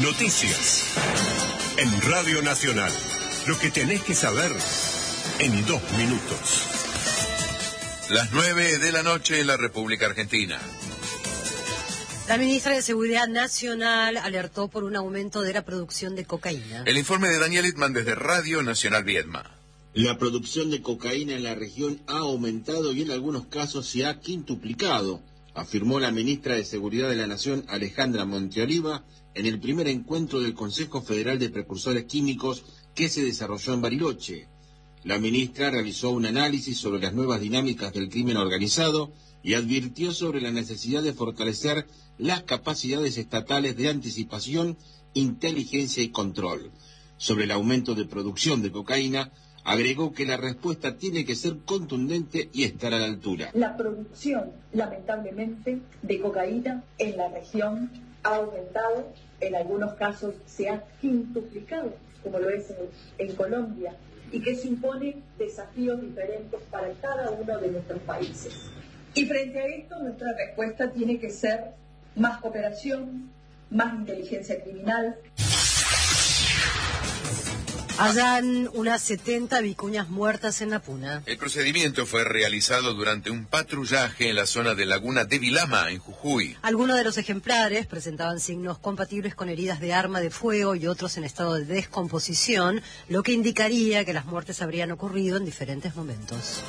Noticias. En Radio Nacional. Lo que tenés que saber en 2 minutos. Las 9 de la noche en la República Argentina. La ministra de Seguridad Nacional alertó por un aumento de la producción de cocaína. El informe de Daniel Littman desde Radio Nacional Viedma. La producción de cocaína en la región ha aumentado y en algunos casos se ha quintuplicado, afirmó la ministra de Seguridad de la Nación, Alejandra Monteoliva, en el primer encuentro del Consejo Federal de Precursores Químicos que se desarrolló en Bariloche. La ministra realizó un análisis sobre las nuevas dinámicas del crimen organizado y advirtió sobre la necesidad de fortalecer las capacidades estatales de anticipación, inteligencia y control. Sobre el aumento de producción de cocaína, agregó que la respuesta tiene que ser contundente y estar a la altura. La producción, lamentablemente, de cocaína en la región ha aumentado, en algunos casos se ha quintuplicado, como lo es en Colombia, y que se imponen desafíos diferentes para cada uno de nuestros países. Y frente a esto, nuestra respuesta tiene que ser más cooperación, más inteligencia criminal. Hallan unas 70 vicuñas muertas en la Puna. El procedimiento fue realizado durante un patrullaje en la zona de Laguna de Vilama, en Jujuy. Algunos de los ejemplares presentaban signos compatibles con heridas de arma de fuego y otros en estado de descomposición, lo que indicaría que las muertes habrían ocurrido en diferentes momentos.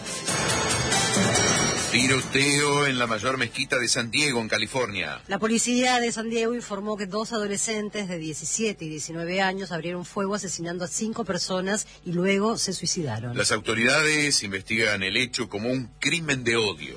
Tiroteo en la mayor mezquita de San Diego, en California. La policía de San Diego informó que 2 adolescentes de 17 y 19 años abrieron fuego asesinando a 5 personas y luego se suicidaron. Las autoridades investigan el hecho como un crimen de odio.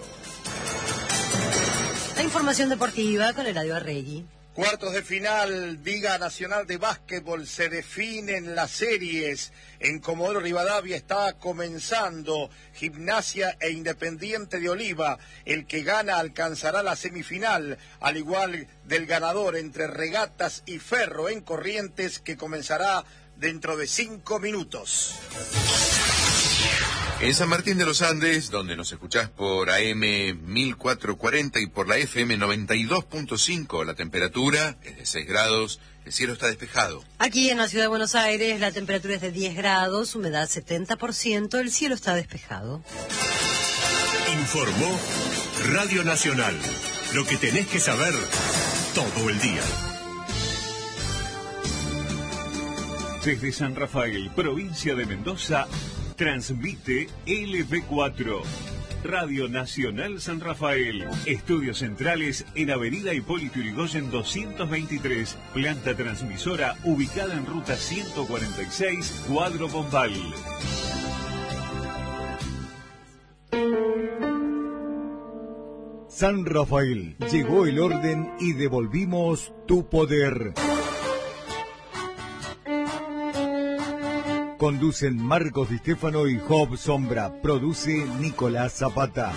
La información deportiva con Eladio Arregui. Cuartos de final, Liga Nacional de Básquetbol, se definen las series. En Comodoro Rivadavia está comenzando Gimnasia e Independiente de Oliva. El que gana alcanzará la semifinal, al igual del ganador entre Regatas y Ferro en Corrientes, que comenzará dentro de 5 minutos. En San Martín de los Andes, donde nos escuchás por AM 1440 y por la FM 92.5, la temperatura es de 6 grados, el cielo está despejado. Aquí en la ciudad de Buenos Aires la temperatura es de 10 grados, humedad 70%, el cielo está despejado. Informó Radio Nacional. Lo que tenés que saber todo el día. Desde San Rafael, provincia de Mendoza, transmite LV4, Radio Nacional San Rafael. Estudios centrales en Avenida Hipólito Yrigoyen 223. Planta transmisora ubicada en ruta 146, Cuadro Bombal. San Rafael, llegó el orden y devolvimos tu poder. Conducen Marcos Di Stefano y Job Sombra. Produce Nicolás Zapata.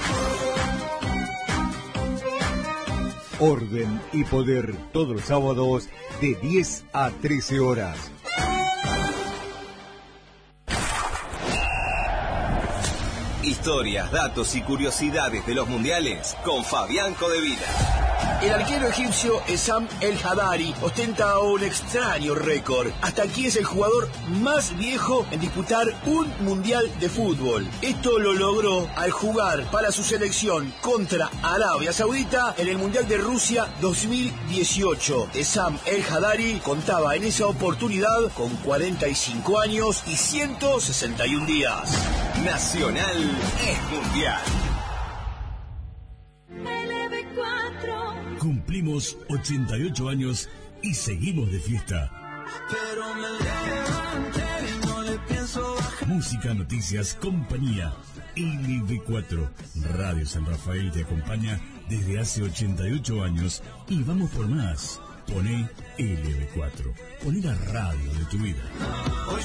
Orden y poder, todos los sábados de 10 a 13 horas. Historias, datos y curiosidades de los mundiales con Fabián Codevila. El arquero egipcio Essam El Hadari ostenta un extraño récord. Hasta aquí es el jugador más viejo en disputar un mundial de fútbol. Esto lo logró al jugar para su selección contra Arabia Saudita en el Mundial de Rusia 2018. Essam El Hadari contaba en esa oportunidad con 45 años y 161 días. Nacional es mundial. Cumplimos 88 años y seguimos de fiesta. Música, noticias, compañía. LV4, Radio San Rafael te acompaña desde hace 88 años y vamos por más. Poné LV4. Poné la radio de tu vida.